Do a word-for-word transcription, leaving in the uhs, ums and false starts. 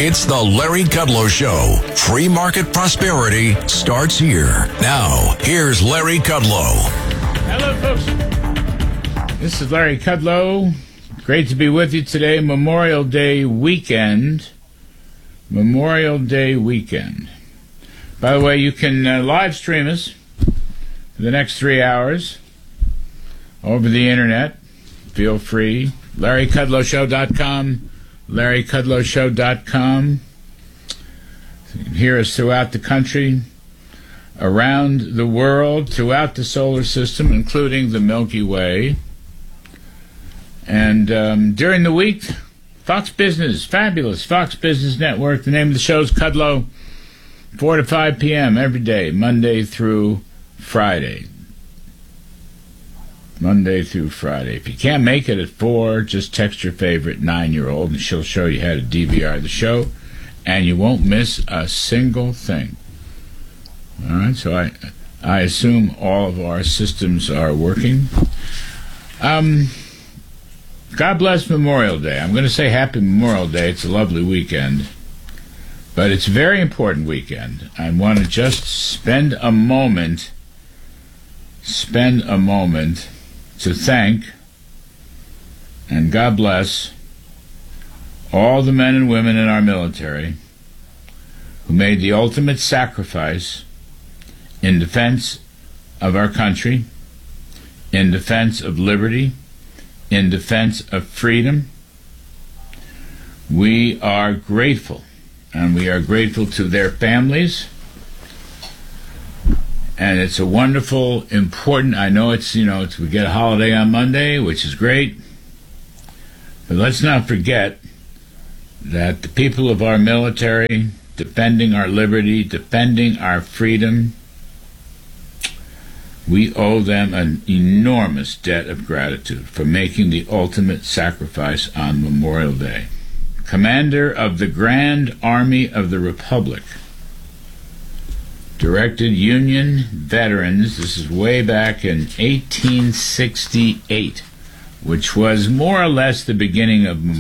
It's the Larry Kudlow Show. Free market prosperity starts here. Now, here's Larry Kudlow. Hello, folks. This is Larry Kudlow. Great to be with you today. Memorial Day weekend. Memorial Day weekend. By the way, you can uh, live stream us for the next three hours over the internet. Feel free. Larry Kudlow Show dot com. Larry Kudlow Show dot com. You can hear us throughout the country, around the world, throughout the solar system, including the Milky Way. And um, during the week, Fox Business, fabulous Fox Business Network. The name of the show is Kudlow, four to five p.m. every day, Monday through Friday. Monday through Friday. If you can't make it at four, just text your favorite nine-year-old and she'll show you how to D V R the show, and you won't miss a single thing. All right, so I I assume all of our systems are working. Um, God bless Memorial Day. I'm going to say Happy Memorial Day. It's a lovely weekend, but it's a very important weekend. I want to just spend a moment, spend a moment to thank and God bless all the men and women in our military who made the ultimate sacrifice in defense of our country, in defense of liberty, in defense of freedom. We are grateful, and we are grateful to their families. And it's a wonderful, important, I know it's, you know, it's, we get a holiday on Monday, which is great. But let's not forget that the people of our military, defending our liberty, defending our freedom, we owe them an enormous debt of gratitude for making the ultimate sacrifice on Memorial Day. Commander of the Grand Army of the Republic directed Union veterans, this is way back in eighteen sixty-eight, which was more or less the beginning of